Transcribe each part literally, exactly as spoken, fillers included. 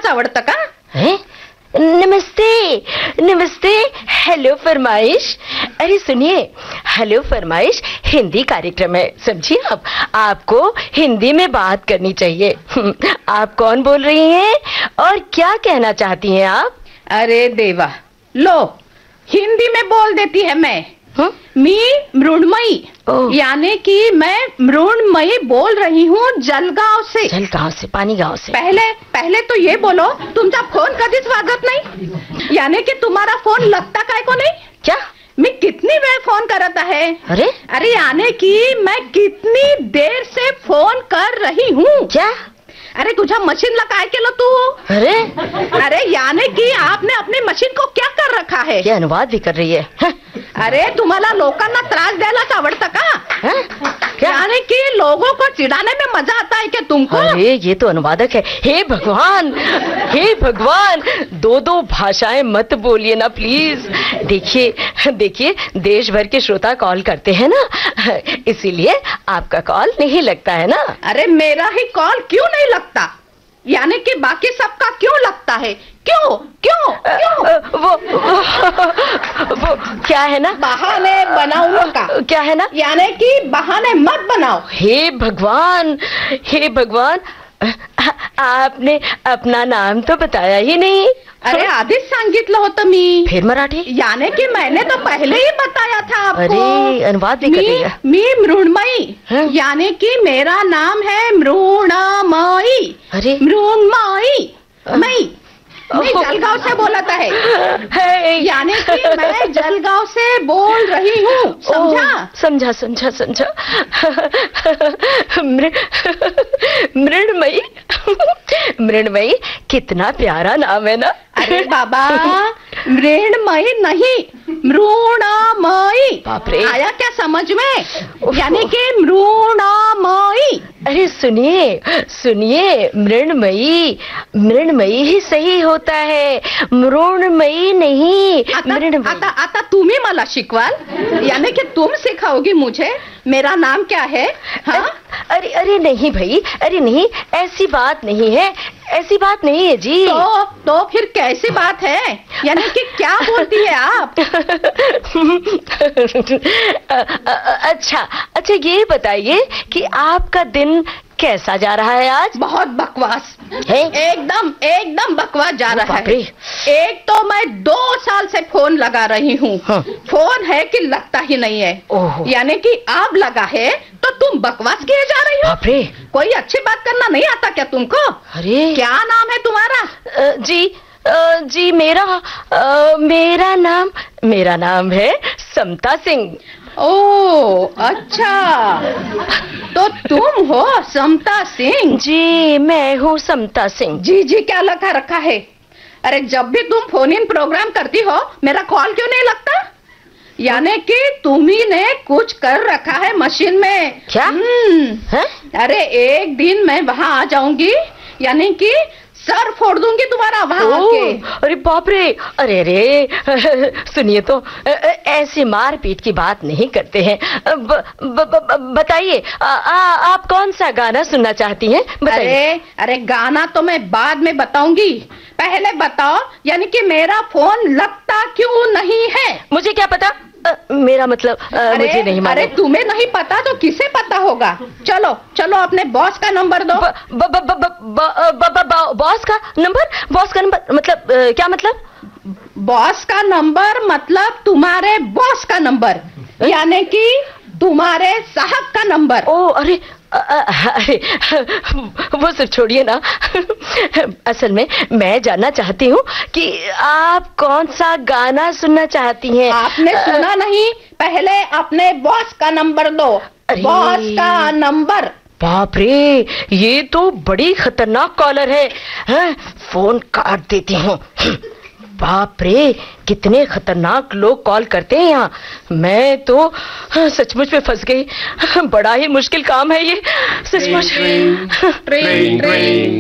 द्यायलाच आवडतं का? हैं? नमस्ते नमस्ते, हेलो फरमाइश। अरे सुनिए, हेलो फरमाइश हिंदी कार्यक्रम है, समझिए आप, आपको हिंदी में बात करनी चाहिए। आप कौन बोल रही हैं और क्या कहना चाहती हैं आप? अरे देवा, लो हिंदी में बोल देती है मैं। हुँ? मी मृण्मयी, यानी कि मैं मृण्मयी बोल रही हूँ जलगांव से। जलगांव से, पानी गांव से। पहले पहले तो ये बोलो, तुमचा फोन कधीच वाजत नाही, यानी कि तुम्हारा फोन लगता काय को नहीं? क्या? मैं कितनी वेळ फोन करत आहे? अरे अरे यानी कि मैं कितनी देर से फोन कर रही हूँ। क्या? अरे तुझ्या मशीनला काय केलं तू? अरे अरे यानी कि आपने अपनी मशीन को क्या कर रखा है? ये अनुवाद भी कर रही है। हाँ? अरे तुम्हाला लोकांना त्रास द्यायलाच आवडतं का? हाँ? क्या? यानी कि लोगों को चिढ़ाने में मजा आता है क्या तुमको? अरे ये तो अनुवादक है। हे भगवान, हे भगवान, दो दो भाषाएं मत बोलिए ना प्लीज। देखिए देखिए, देश भर के श्रोता कॉल करते हैं ना, इसीलिए आपका कॉल नहीं लगता है ना। अरे मेरा ही कॉल क्यों नहीं लगता? यानी कि बाकी सबका क्यों लगता है? क्यों क्यों क्यों? वो, वो वो क्या है ना, बहाने बनाओ नका। क्या है ना, यानी कि बहाने मत बनाओ। हे भगवान, हे भगवान, आपने अपना नाम तो बताया ही नहीं। अरे आधीच सांगितलं होतं मी। फिर मराठी? यानी कि मैंने तो पहले ही बताया था आपको। अरे अनुवाद भी कर रही है। मी मृण्मयी, यानी कि मेरा नाम है मृण्मयी। अरे मृण्मयी, मैं मैं जलगांव से बोलता है, यानी कि मैं जलगांव से बोल रही हूँ, समझा? समझा समझा समझा। मृण्मयी, मृण्मयी कितना प्यारा नाम है ना। अरे बाबा, मृण्मयी नहीं, मृण्मयी। बाप रे, आया क्या समझ में? यानी कि मृण्मयी। अरे सुनिए सुनिए, मृण्मयी, मृण्मयी ही सही होता है, मृण्मयी नहीं। आता, आता आता तुम्ही मला शिकवाल, यानी कि तुम सिखाओगी मुझे मेरा नाम क्या है? हाँ? अरे अरे नहीं भाई, अरे नहीं, ऐसी बात नहीं है, ऐसी बात नहीं है जी। तो तो फिर कैसी बात है? यानी कि क्या बोलती है आप? अच्छा अच्छा, ये बताइए कि आपका दिन कैसा जा रहा है आज? बहुत बकवास है? एकदम एकदम बकवास जा रहा है। बापरे। एक तो मैं दो साल से फोन लगा रही हूँ, हाँ। फोन है कि लगता ही नहीं है, यानी कि अब लगा है तो तुम बकवास किए जा रही हो। बापरे, कोई अच्छी बात करना नहीं आता क्या तुमको? अरे क्या नाम है तुम्हारा? आ, जी आ, जी मेरा आ, मेरा नाम मेरा नाम है समता सिंह। ओ अच्छा, तो तुम हो समता सिंह? जी मैं हूँ समता सिंह। जी जी क्या लगा रखा है? अरे जब भी तुम फोन इन प्रोग्राम करती हो, मेरा कॉल क्यों नहीं लगता? यानी कि तुम्ही ने कुछ कर रखा है मशीन में। क्या? हम्म। अरे एक दिन मैं वहाँ आ जाऊंगी, यानी कि सर फोड़ दूंगी तुम्हारा वहाँ आके। अरे बाप रे, अरे अरे सुनिए तो, ऐसी मारपीट की बात नहीं करते हैं। ब, ब, ब, बताइए, आप कौन सा गाना सुनना चाहती हैं? अरे अरे गाना तो मैं बाद में बताऊंगी, पहले बताओ यानी कि मेरा फोन लगता क्यों नहीं है? मुझे क्या पता, आ, मेरा मतलब आ, मुझे नहीं मालूम। अरे तुम्हें नहीं पता तो किसे पता होगा? चलो चलो अपने बॉस का नंबर दो। ब, ब, ब, ब, ब, ब, ब, ब, बॉस का नंबर? बॉस का नंबर मतलब आ, क्या मतलब? बॉस का नंबर मतलब तुम्हारे बॉस का नंबर, यानी कि तुम्हारे साहब का नंबर। ओ अरे अरे वो सब छोड़िए ना। असल में मैं जानना चाहती हूँ कि आप कौन सा गाना सुनना चाहती हैं। आपने सुना नहीं? पहले अपने बॉस का नंबर दो। बॉस का नंबर। बाप रे, ये तो बड़ी खतरनाक कॉलर है, है? फोन काट देती हूँ। बाप रे, कितने खतरनाक लोग कॉल करते हैं यहाँ। मैं तो सचमुच में फंस गई, बड़ा ही मुश्किल काम है ये, सचमुच। ट्रेन ट्रेन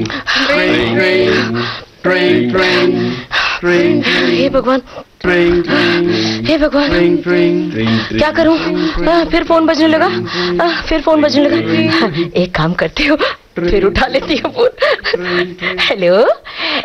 ट्रेन ट्रेन हे भगवान, हे भगवान, क्या करूं? फिर फोन बजने लगा, फिर फोन बजने लगा। एक काम करती हूँ, फिर उठा लेती हूँ फोन। हेलो